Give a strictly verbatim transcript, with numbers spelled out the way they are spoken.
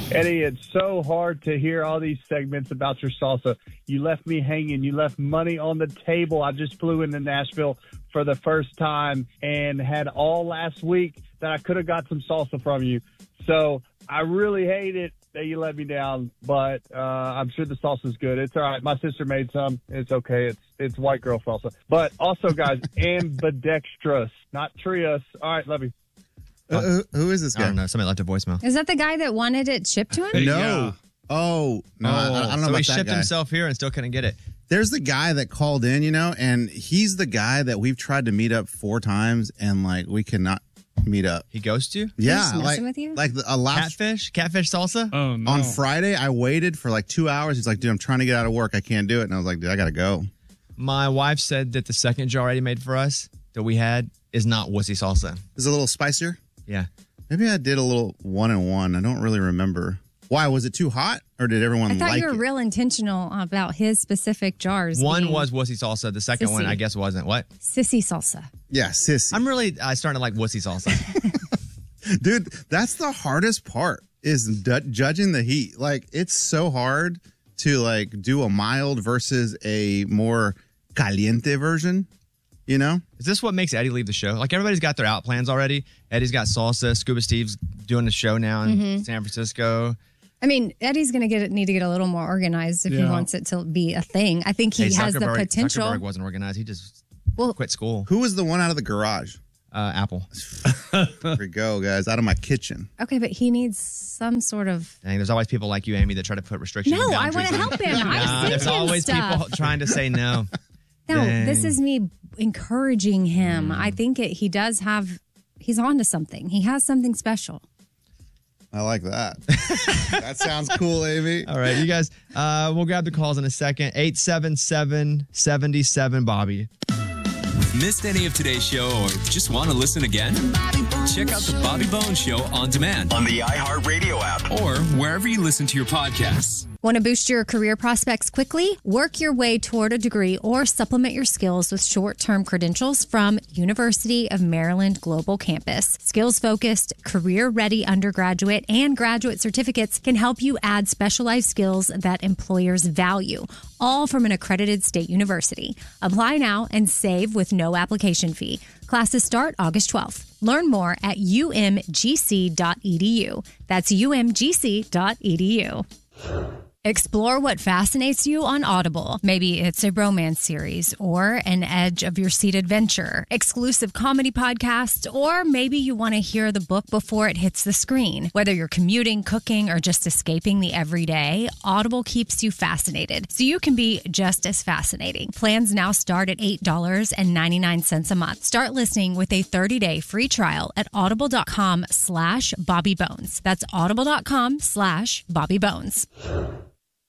Eddie, it's so hard to hear all these segments about your salsa. You left me hanging. You left money on the table. I just flew into Nashville for the first time and had all last week that I could have got some salsa from you. So I really hate it that you let me down, but uh, I'm sure the salsa's good. It's all right. My sister made some. It's okay. It's it's white girl salsa. But also, guys, ambidextrous, not trios. All right, love you. Uh, who, who is this guy? I don't know. Somebody left a voicemail. Is that the guy that wanted it shipped to him? No. Yeah. Oh, no. Oh, I, I don't know so about he that shipped guy. himself here and still couldn't get it. There's the guy that called in, you know, and he's the guy that we've tried to meet up four times and, like, we cannot meet up. He ghosted you? Yeah. Just like, messing with you? like the, a last, Catfish? Catfish salsa? Oh, no. on Friday, I waited for like two hours. He's like, dude, I'm trying to get out of work. I can't do it. And I was like, dude, I got to go. My wife said that the second jar Eddie made for us that we had is not wussy salsa. Is it a little spicier? Yeah. Maybe I did a little one and one. I don't really remember. Why? Was it too hot or did everyone I thought like you were it? real intentional about his specific jars. One being was wussy salsa. The second Sissy. one, I guess, wasn't. What? sissy salsa. Yeah, sissy. I'm really uh, starting to like wussy salsa. Dude, that's the hardest part is du- judging the heat. Like, it's so hard to, like, do a mild versus a more caliente version, you know? Is this what makes Eddie leave the show? Like, everybody's got their out plans already. Eddie's got salsa. Scuba Steve's doing the show now in Mm-hmm. San Francisco. I mean, Eddie's going to get it, need to get a little more organized if he Yeah. wants it to be a thing. I think he Hey, has the Zuckerberg- potential. Zuckerberg wasn't organized. He just Well- quit school. Who was the one out of the garage? Uh, Apple. There we go, guys. Out of my kitchen. Okay, but he needs some sort of. Dang, there's always people like you, Amy, that try to put restrictions. No, and I want to boundaries help him. on- I Nah, sent there's him always stuff. people trying to say no. No, Dang. this is me encouraging him. I think it, he does have. He's on to something. He has something special. I like that. That sounds cool, Amy. All right, you guys, uh, we'll grab the calls in a second. eight seven seven, seven seven, Bobby. Missed any of today's show or just want to listen again? Check out the Bobby Bones Show on demand On the iHeartRadio app. or wherever you listen to your podcasts. Want to boost your career prospects quickly? Work your way toward a degree or supplement your skills with short-term credentials from University of Maryland Global Campus. Skills-focused, career-ready undergraduate and graduate certificates can help you add specialized skills that employers value, all from an accredited state university. Apply now and save with no application fee. Classes start August twelfth. Learn more at u m g c dot e d u. That's u m g c dot e d u. Explore what fascinates you on Audible. Maybe it's a romance series or an edge of your seat adventure, exclusive comedy podcasts, or maybe you want to hear the book before it hits the screen. Whether you're commuting, cooking, or just escaping the everyday, Audible keeps you fascinated, so you can be just as fascinating. Plans now start at eight dollars and ninety-nine cents a month. Start listening with a thirty-day free trial at audible.com slash Bobby Bones. That's audible.com slash Bobby Bones.